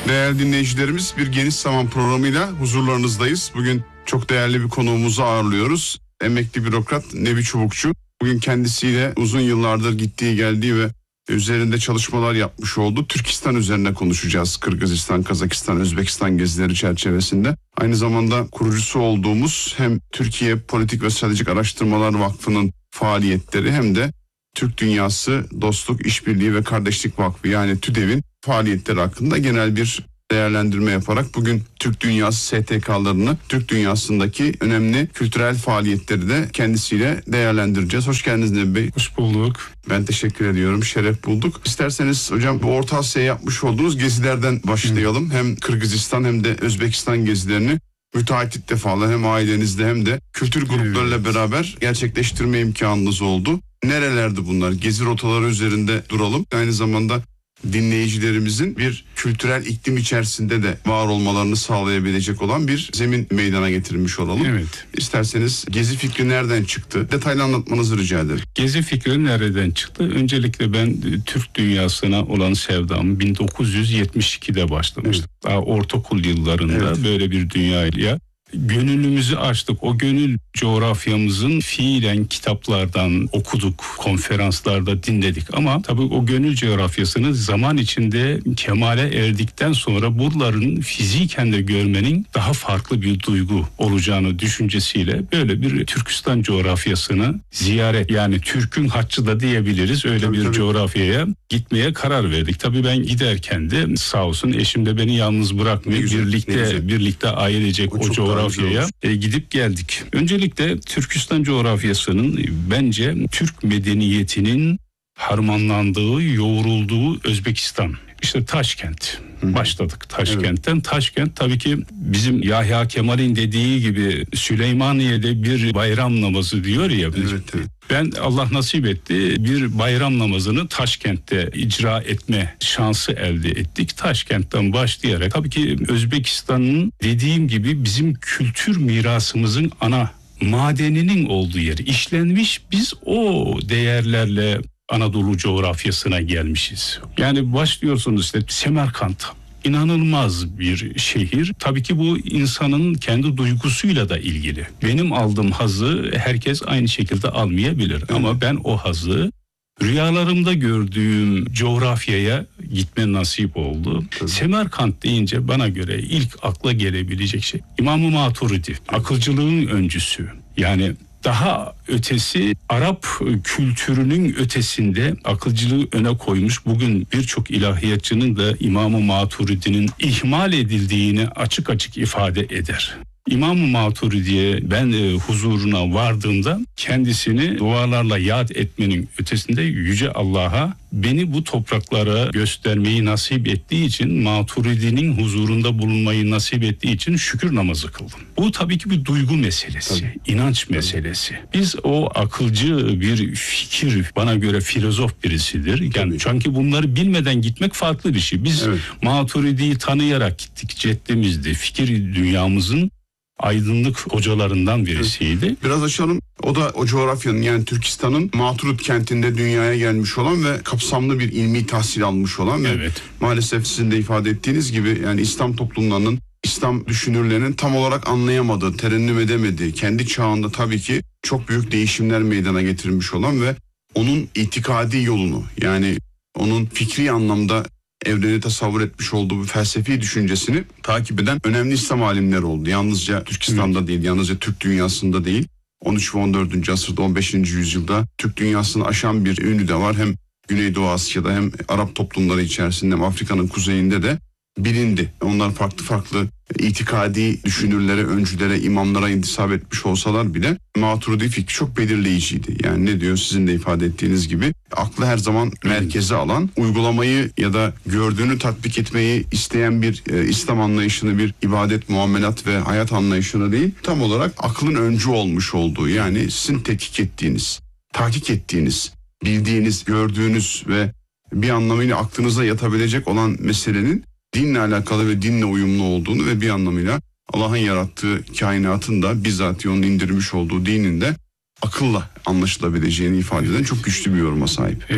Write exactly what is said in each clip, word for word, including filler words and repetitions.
Değerli dinleyicilerimiz, bir Geniş Zaman programıyla huzurlarınızdayız. Bugün çok değerli bir konuğumuzu ağırlıyoruz. Emekli bürokrat Nebi Çubukçu. Bugün kendisiyle uzun yıllardır gittiği geldiği ve üzerinde çalışmalar yapmış olduğu Türkistan üzerine konuşacağız. Kırgızistan, Kazakistan, Özbekistan gezileri çerçevesinde. Aynı zamanda kurucusu olduğumuz hem Türkiye Politik ve Stratejik Araştırmalar Vakfı'nın faaliyetleri hem de Türk Dünyası Dostluk, İşbirliği ve Kardeşlik Vakfı yani TÜDEV'in faaliyetleri hakkında genel bir değerlendirme yaparak bugün Türk Dünyası S T K'larını, Türk Dünyası'ndaki önemli kültürel faaliyetleri de kendisiyle değerlendireceğiz. Hoş geldiniz Nebi Bey. Hoş bulduk. Ben teşekkür ediyorum. Şeref bulduk. İsterseniz hocam bu Orta Asya'ya yapmış olduğunuz gezilerden başlayalım. Hı. Hem Kırgızistan hem de Özbekistan gezilerini müteahhit defalar hem ailenizde hem de kültür gruplarıyla evet. beraber gerçekleştirme imkanınız oldu. Nerelerdi bunlar? Gezi rotaları üzerinde duralım. Aynı zamanda dinleyicilerimizin bir kültürel iklim içerisinde de var olmalarını sağlayabilecek olan bir zemin meydana getirmiş olalım. Evet. İsterseniz gezi fikri nereden çıktı? Detaylı anlatmanızı rica ederim. Gezi fikri nereden çıktı? Öncelikle ben Türk dünyasına olan sevdamı bin dokuz yüz yetmiş ikide başlamıştım. Evet. Daha ortaokul yıllarında evet. böyle bir dünyaya gönlümüzü açtık. O gönül coğrafyamızın fiilen kitaplardan okuduk, konferanslarda dinledik. Ama tabii o gönül coğrafyasını zaman içinde kemale erdikten sonra buraların fiziken de görmenin daha farklı bir duygu olacağını düşüncesiyle böyle bir Türkistan coğrafyasını ziyaret, yani Türk'ün haccı da diyebiliriz. Öyle tabii, bir tabii. coğrafyaya gitmeye karar verdik. Tabii ben giderken de sağ olsun eşim de beni yalnız bırakmıyor. Güzel, birlikte birlikte ailecek o, o coğrafyaya e, gidip geldik. Öncelikle Türkistan coğrafyasının bence Türk medeniyetinin harmanlandığı, yoğrulduğu Özbekistan. İşte Taşkent. Başladık Taşkent'ten. Evet. Taşkent tabii ki bizim Yahya Kemal'in dediği gibi Süleymaniye'de bir bayram namazı diyor ya. Evet, evet. Ben Allah nasip etti bir bayram namazını Taşkent'te icra etme şansı elde ettik. Taşkent'ten başlayarak tabii ki Özbekistan'ın dediğim gibi bizim kültür mirasımızın ana madeninin olduğu yer işlenmiş. Biz o değerlerle Anadolu coğrafyasına gelmişiz. Yani başlıyorsunuz işte Semerkant. İnanılmaz bir şehir. Tabii ki bu insanın kendi duygusuyla da ilgili. Benim aldığım hazzı herkes aynı şekilde almayabilir. Evet. Ama ben o hazzı rüyalarımda gördüğüm coğrafyaya gitme nasip oldu. Tabii. Semerkant deyince bana göre ilk akla gelebilecek şey İmam-ı Maturidi. Akılcılığın öncüsü. Yani daha ötesi Arap kültürünün ötesinde akılcılığı öne koymuş. Bugün birçok ilahiyatçının da İmam-ı Maturidi'nin ihmal edildiğini açık açık ifade eder. İmam-ı Maturidi'ye ben e, huzuruna vardığımda kendisini dualarla yad etmenin ötesinde Yüce Allah'a beni bu topraklara göstermeyi nasip ettiği için, Maturidi'nin huzurunda bulunmayı nasip ettiği için şükür namazı kıldım. Bu tabii ki bir duygu meselesi, tabii. inanç meselesi. Biz o akılcı bir fikir, bana göre filozof birisidir. Yani tabii. Çünkü bunları bilmeden gitmek farklı bir şey. Biz evet. Maturidi'yi tanıyarak gittik. Ceddemizdi, fikir dünyamızın aydınlık hocalarından birisiydi. Biraz açalım. O da o coğrafyanın yani Türkistan'ın Maturid kentinde dünyaya gelmiş olan ve kapsamlı bir ilmi tahsil almış olan ve evet. maalesef sizin de ifade ettiğiniz gibi yani İslam toplumlarının, İslam düşünürlerinin tam olarak anlayamadığı, terennüm edemediği, kendi çağında tabii ki çok büyük değişimler meydana getirmiş olan ve onun itikadi yolunu yani onun fikri anlamda evreni tasavvur etmiş olduğu bir felsefi düşüncesini takip eden önemli İslam alimleri oldu. Yalnızca Türkistan'da evet. değil, yalnızca Türk dünyasında değil. on üç ve on dördüncü asırda, on beşinci yüzyılda Türk dünyasını aşan bir ünlü de var. Hem Güneydoğu Asya'da hem Arap toplumları içerisinde hem Afrika'nın kuzeyinde de bilindi. Onlar farklı farklı itikadi düşünürlere, öncülere, imamlara intisap etmiş olsalar bile Maturidi fikri çok belirleyiciydi. Yani ne diyor sizin de ifade ettiğiniz gibi aklı her zaman merkeze alan, uygulamayı ya da gördüğünü tatbik etmeyi isteyen bir e, İslam anlayışını, bir ibadet, muamelat ve hayat anlayışını değil, tam olarak aklın öncü olmuş olduğu, yani sizin tetkik ettiğiniz, tahkik ettiğiniz, bildiğiniz, gördüğünüz ve bir anlamıyla aklınıza yatabilecek olan meselenin dinle alakalı ve dinle uyumlu olduğunu ve bir anlamıyla Allah'ın yarattığı kainatın da bizzat onun indirmiş olduğu dinin de akılla anlaşılabileceğini ifade eden çok güçlü bir yoruma sahip. Evet.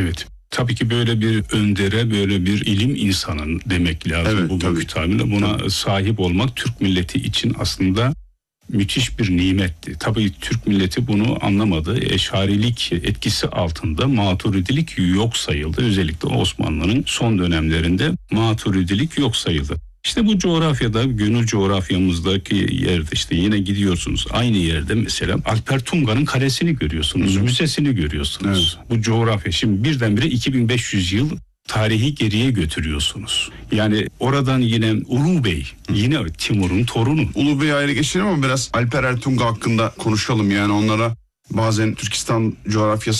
Tabii ki böyle bir öndere, böyle bir ilim insanın demek lazım evet, bugünkü tabirle. Buna tabii. sahip olmak Türk milleti için aslında müthiş bir nimetti. Tabii Türk milleti bunu anlamadı. Eşarilik etkisi altında Maturidilik yok sayıldı. Özellikle Osmanlı'nın son dönemlerinde Maturidilik yok sayıldı. İşte bu coğrafyada, gönül coğrafyamızdaki yerde işte yine gidiyorsunuz. Aynı yerde mesela Alper Tunga'nın kalesini görüyorsunuz, Hı-hı. müzesini görüyorsunuz. Evet. Bu coğrafya şimdi birdenbire iki bin beş yüz yıl tarihi geriye götürüyorsunuz. Yani oradan yine Ulu Bey, yine Timur'un torunu. Ulu Bey'i ayrı geçelim ama biraz Alper Ertunga hakkında konuşalım. Yani onlara bazen Türkistan coğrafyası